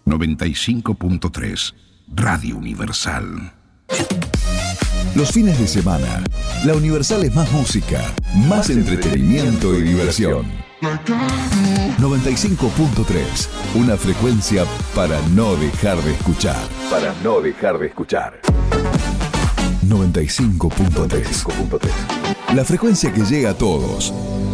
95.3 Radio Universal. Los fines de semana, la Universal es más música, más entretenimiento y diversión. 95.3, una frecuencia para no dejar de escuchar. 95.3, la frecuencia que llega a todos.